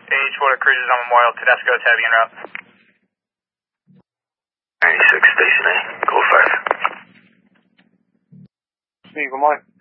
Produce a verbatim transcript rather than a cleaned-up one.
H Florida Cruises on Memorial, Tedesco, Tabby en route. ninety-six, Station A, Gold five. Steve, good morning.